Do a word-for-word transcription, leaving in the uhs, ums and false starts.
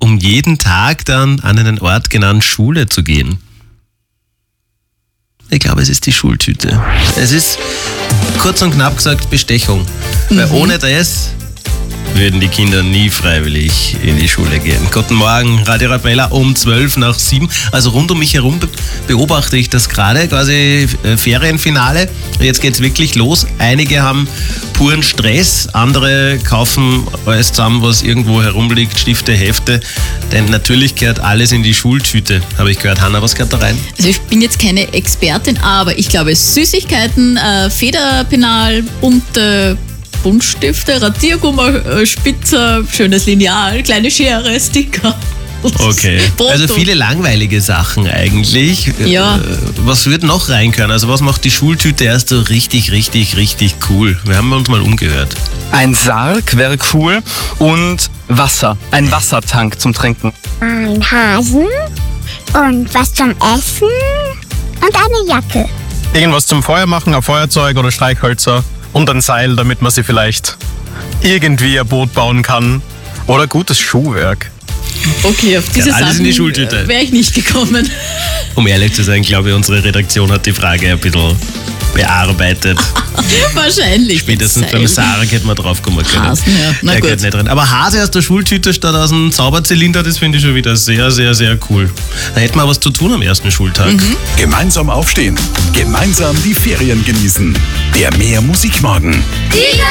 um jeden Tag dann an einen Ort genannt Schule zu gehen? Ich glaube, es ist die Schultüte. Es ist kurz und knapp gesagt Bestechung. Mhm. Weil ohne das würden die Kinder nie freiwillig in die Schule gehen. Guten Morgen, Radio Arabella um zwölf nach sieben. Also rund um mich herum be- beobachte ich das gerade, quasi äh, Ferienfinale. Jetzt geht's wirklich los. Einige haben puren Stress, andere kaufen alles zusammen, was irgendwo herumliegt, Stifte, Hefte. Denn natürlich gehört alles in die Schultüte, habe ich gehört. Hanna, was gehört da rein? Also ich bin jetzt keine Expertin, aber ich glaube Süßigkeiten, äh, Federpenal, bunte Buntstifte, Radiergummi, Spitzer, schönes Lineal, kleine Schere, Sticker. Okay, Foto. Also viele langweilige Sachen eigentlich. Ja. Was wird noch rein können? Also was macht die Schultüte erst so richtig, richtig, richtig cool? Wir haben uns mal umgehört. Ein Sarg wäre cool und Wasser, ein Wassertank zum Trinken. Ein Hasen und was zum Essen und eine Jacke. Irgendwas zum Feuer machen, ein Feuerzeug oder Streichhölzer und ein Seil, damit man sie vielleicht irgendwie ein Boot bauen kann. Oder gutes Schuhwerk. Okay, auf diese Ja, alles Sachen in die Schultüte. wäre ich nicht gekommen. Um ehrlich zu sein, glaube ich, unsere Redaktion hat die Frage ein bisschen bearbeitet. Wahrscheinlich. Spätestens beim Sarg hätten wir draufkommen können. Hasen, ja. Na Der gut. gehört nicht drin. Aber Hase aus der Schultüte statt aus dem Zauberzylinder, das finde ich schon wieder sehr, sehr, sehr cool. Da hätten wir was zu tun am ersten Schultag. Mhm. Gemeinsam aufstehen, gemeinsam die Ferien genießen. Der Mehr Musikmorgen.